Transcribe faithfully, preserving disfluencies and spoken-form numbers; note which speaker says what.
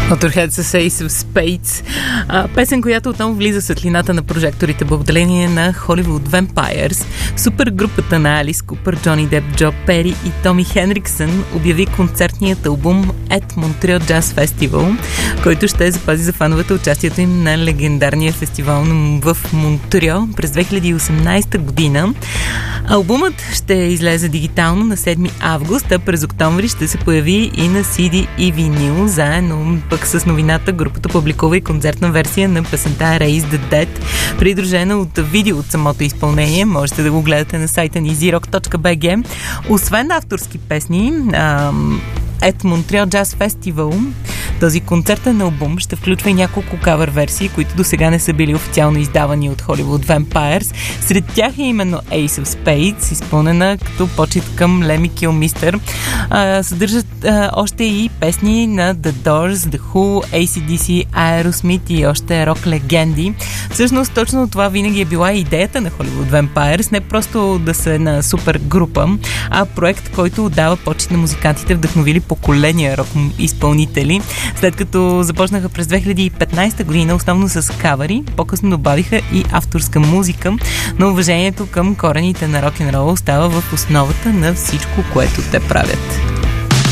Speaker 1: Motorhead с Ace of Spades. А, песен, която отново влиза в светлината на прожекторите благодарение на Hollywood Vampires. Супергрупата на Алис Купър, Джони Деп, Джо Пери и Томи Хенриксън обяви концертният албум At Montreal Jazz Festival, който ще запази за фановете участието им на легендарния фестивал в Монтреал през две хиляди и осемнадесета година. Албумът ще излезе дигитално на седми август, а през октомври ще се появи и на си ди и винил. Заедно пък с новината групата публикува и концертна версия на песента Raise the Dead, придружена от видео от самото изпълнение. Можете да го гледате на сайта ни зирок точка би джи. Освен авторски песни, ам, At Montreal Jazz Festival, този концертен албум ще включва и няколко кавър версии, които до сега не са били официално издавани от Hollywood Vampires. Сред тях е именно Ace of Spades, изпълнена като почет към Леми Килмистър. А, съдържат а, още и песни на The Doors, The Who, ей си ди си, Aerosmith и още рок легенди. Всъщност точно това винаги е била идеята на Hollywood Vampires, не просто да са една супер група, а проект, който отдава почет на музикантите, вдъхновили поколения рок изпълнители. След като започнаха през две хиляди и петнадесета година основно с кавъри, по-късно добавиха и авторска музика, но уважението към корените на рок-н-рол остава в основата на всичко, което те правят.